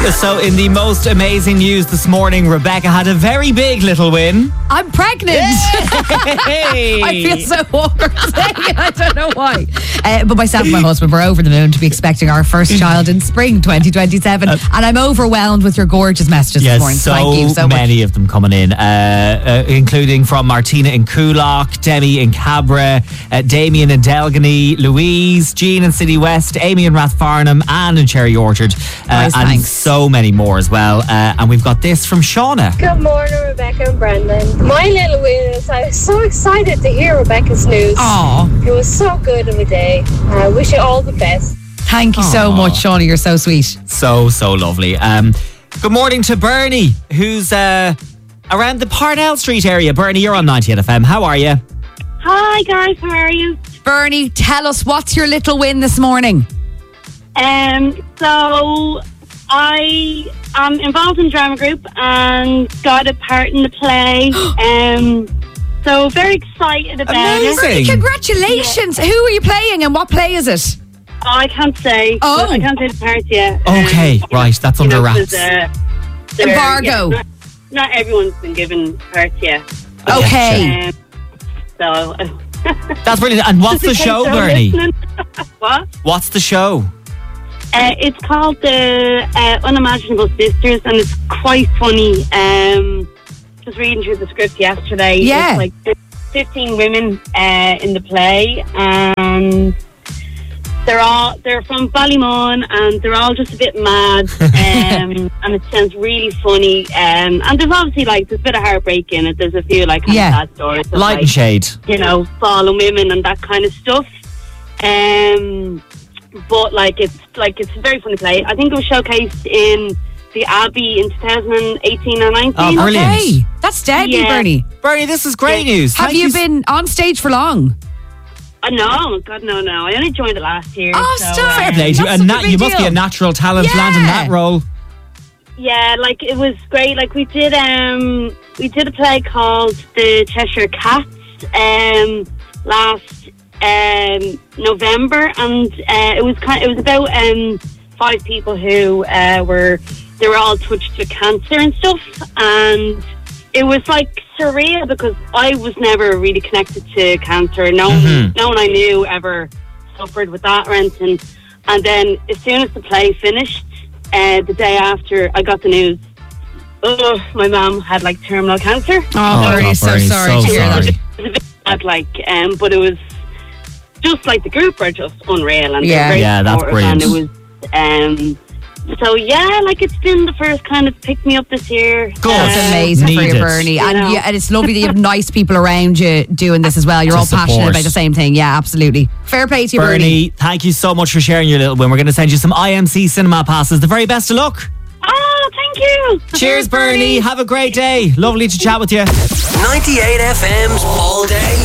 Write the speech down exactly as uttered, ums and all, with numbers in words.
So in the most amazing news this morning, Rebecca had a very big little win. I'm pregnant. Hey. I feel so awkward saying it. I don't know why. Uh, but myself and my husband were over the moon to be expecting our first child in spring twenty twenty-seven. Uh, and I'm overwhelmed with your gorgeous messages yes, this morning. So Thank you so many much. of them coming in, uh, uh, including from Martina in Coolock, Demi in Cabra, uh, Damien in Delgany, Louise, Jean in City West, Amy in Rathfarnham, Anne in Cherry Orchard, uh, Nice, and thanks. so many more as well. Uh, and we've got this from Shauna. Good morning, Rebecca and Brendan. My little win is I was so excited to hear Rebecca's news. Aw. It was so good of a day. I wish you all the best. Thank you so Aw. much, Shauna. You're so sweet. So, so lovely. Um, good morning to Bernie, who's uh, around the Parnell Street area. Bernie, you're on ninety-eight F M. How are you? Hi guys, how are you? Bernie, tell us, what's your little win this morning? Um, so I am involved in drama group and got a part in the play. um, so very excited about it. Amazing. Congratulations. Who are you playing and what play is it? Oh, I can't say. Oh. I can't say the part yet. Okay, Um, right, that's you under know, wraps. 'cause, uh, they're- Embargo. yeah, not, not everyone's been given parts yet. Okay. Um, so That's brilliant. And what's the just in show, case they're Bernie? listening. What? What's the show? Uh, it's called the uh, Unimaginable Sisters, and it's quite funny. Um, just reading through the script yesterday. Yeah. It's like fifteen women uh, in the play, and they're all they're from Ballymun, and they're all just a bit mad, um, and it sounds really funny. Um, and there's obviously like there's a bit of heartbreak in it. There's a few like kind Yeah. of sad stories, of, Light like, and shade. you know, fallen women and that kind of stuff. Um, but like it's like it's a very funny play. I think it was showcased in the Abbey in twenty eighteen or nineteen. Oh, brilliant. Hey, that's deadly, Yeah. Bernie. Bernie, this is great news. Have Thank you s- been on stage for long? Uh, no, God, no, no. I only joined it last year. Oh, so, stop. Fair um, play to you. That's And such a that, you big must be deal. a natural talent Yeah. landing that role. Yeah, like it was great. Like we did, um, we did a play called The Cheshire Cats um, last um, November, and uh, it was kind. It was about um, five people who uh, were they were all touched with cancer and stuff, and it was like surreal because I was never really connected to cancer. No, Mhm. no one I knew ever suffered with that or anything. And then as soon as the play finished, uh, the day after, I got the news. Oh, my mum had like terminal cancer. Oh, Oh, Bernie, God, so Bernie, sorry so to hear sorry. that. It was a bit sad, like, um, but it was just like the group were just unreal, and they Yeah. were very Yeah, that's supportive, and it was. brilliant. Um, so yeah, like it's been the first kind of pick me up this year. Good. Um, That's amazing for Need you, it. Bernie. You And, know. yeah, and it's lovely that you have nice people around you doing this as well. You're To all passionate support. about the same thing. Yeah, absolutely. Fair play to you, Bernie. Bernie, thank you so much for sharing your little win. We're going to send you some I M C cinema passes. The very best of luck. Oh, thank you. Cheers, Bernie. Have a great day. Lovely to chat with you. ninety-eight F M's All Day